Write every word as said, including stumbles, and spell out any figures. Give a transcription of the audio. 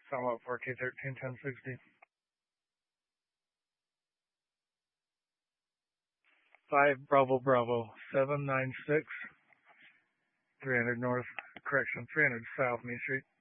Sum up for K thirteen ten sixty. Five Bravo Bravo seven nine six three hundred North, correction three hundred South Main Street.